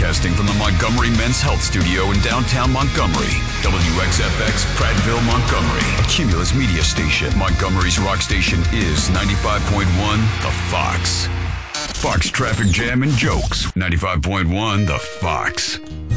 Broadcasting from the Montgomery Men's Health Studio in downtown Montgomery. WXFX, Prattville, Montgomery. A Cumulus media station. Montgomery's rock station is 95.1 The Fox. Fox Traffic Jam and Jokes. 95.1 The Fox.